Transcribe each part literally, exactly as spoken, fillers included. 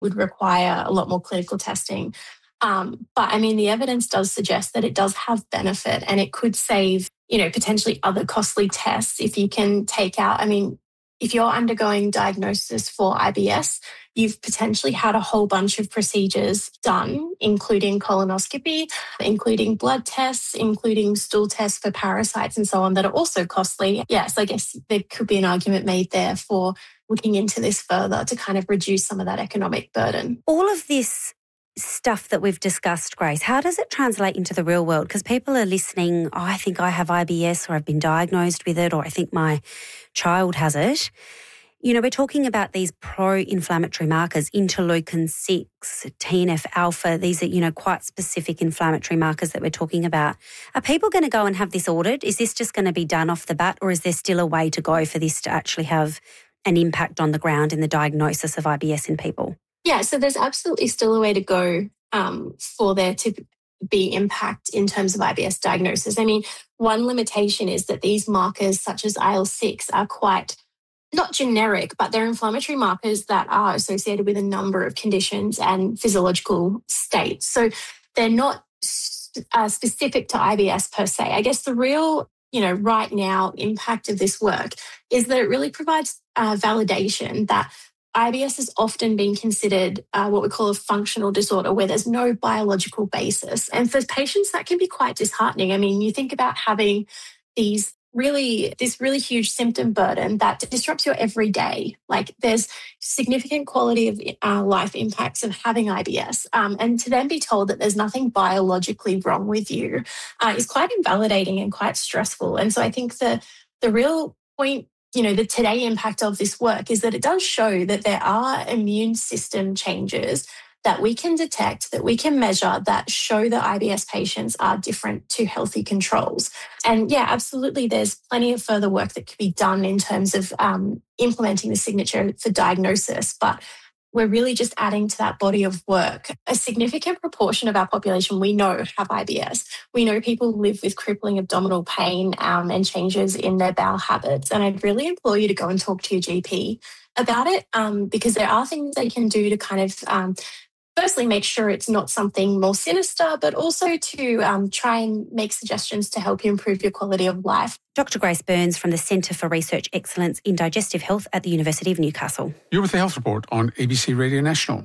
would require a lot more clinical testing. Um, but I mean, the evidence does suggest that it does have benefit and it could save, you know, potentially other costly tests if you can take out, I mean, if you're undergoing diagnosis for I B S, you've potentially had a whole bunch of procedures done, including colonoscopy, including blood tests, including stool tests for parasites and so on that are also costly. Yes, I guess there could be an argument made there for looking into this further to kind of reduce some of that economic burden. All of this stuff that we've discussed, Grace, how does it translate into the real world? Because people are listening, oh, I think I have I B S or I've been diagnosed with it or I think my child has it. You know, we're talking about these pro-inflammatory markers, interleukin six, T N F alpha. These are, you know, quite specific inflammatory markers that we're talking about. Are people going to go and have this ordered? Is this just going to be done off the bat or is there still a way to go for this to actually have an impact on the ground in the diagnosis of I B S in people? Yeah, so there's absolutely still a way to go um, for there to be impact in terms of I B S diagnosis. I mean, one limitation is that these markers such as I L six are quite, not generic, but they're inflammatory markers that are associated with a number of conditions and physiological states. So they're not uh, specific to I B S per se. I guess the real, you know, right now impact of this work is that it really provides uh, validation that I B S has often been considered uh, what we call a functional disorder where there's no biological basis. And for patients, that can be quite disheartening. I mean, you think about having these really, this really huge symptom burden that disrupts your everyday. Like there's significant quality of uh, life impacts of having I B S. Um, and to then be told that there's nothing biologically wrong with you uh, is quite invalidating and quite stressful. And so I think the the real point, you know, the today impact of this work is that it does show that there are immune system changes that we can detect, that we can measure, that show that I B S patients are different to healthy controls. And yeah, absolutely, there's plenty of further work that could be done in terms of um, implementing the signature for diagnosis, but we're really just adding to that body of work. A significant proportion of our population we know have I B S. We know people live with crippling abdominal pain um, and changes in their bowel habits. And I'd really implore you to go and talk to your G P about it um, because there are things they can do to kind of um, firstly make sure it's not something more sinister, but also to um, try and make suggestions to help you improve your quality of life. Doctor Grace Burns from the Centre for Research Excellence in Digestive Health at the University of Newcastle. You're with the Health Report on A B C Radio National.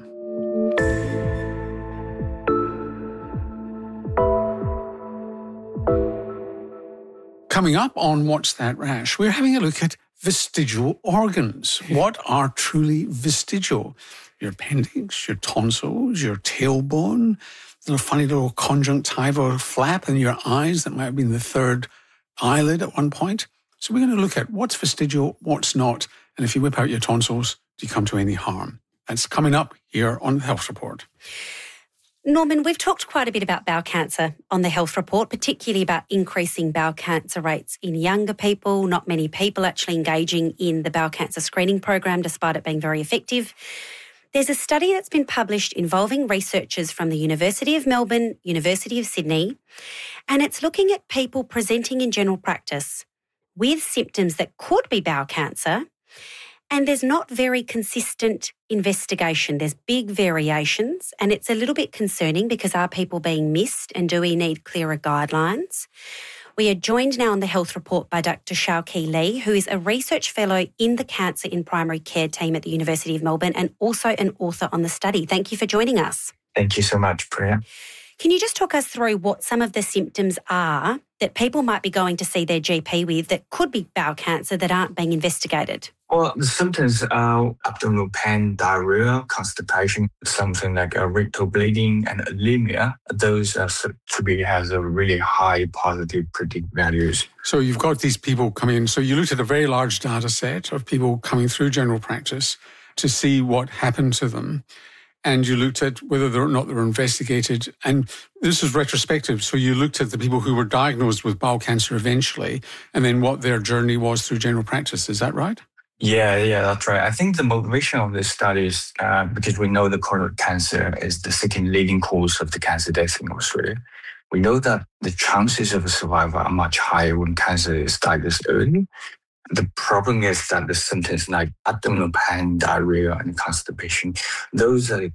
Coming up on What's That Rash, we're having a look at vestigial organs. What are truly vestigial? Your appendix, your tonsils, your tailbone, little funny little conjunctival flap in your eyes that might have been the third eyelid at one point. So we're going to look at what's vestigial, what's not, and if you whip out your tonsils, do you come to any harm? That's coming up here on the Health Report. Norman, we've talked quite a bit about bowel cancer on the Health Report, particularly about increasing bowel cancer rates in younger people, not many people actually engaging in the bowel cancer screening program, despite it being very effective. There's a study that's been published involving researchers from the University of Melbourne, University of Sydney, and it's looking at people presenting in general practice with symptoms that could be bowel cancer, and there's not very consistent investigation. There's big variations, and it's a little bit concerning because are people being missed and do we need clearer guidelines? We are joined now on the Health Report by Doctor Xiaoqi Li, who is a research fellow in the Cancer in Primary Care team at the University of Melbourne and also an author on the study. Thank you for joining us. Thank you so much, Priya. Can you just talk us through what some of the symptoms are that people might be going to see their G P with that could be bowel cancer that aren't being investigated? Well, the symptoms are abdominal pain, diarrhea, constipation, something like a rectal bleeding and anemia. Those are to be has a really high positive predictive values. So you've got these people coming in. So you looked at a very large data set of people coming through general practice to see what happened to them. And you looked at whether or not they were investigated. And this is retrospective. So you looked at the people who were diagnosed with bowel cancer eventually and then what their journey was through general practice. Is that right? Yeah, yeah, that's right. I think the motivation of this study is uh, because we know the colorectal cancer is the second leading cause of the cancer death in Australia. We know that the chances of survival are much higher when cancer is diagnosed early. The problem is that the symptoms like abdominal pain, diarrhea, and constipation, those are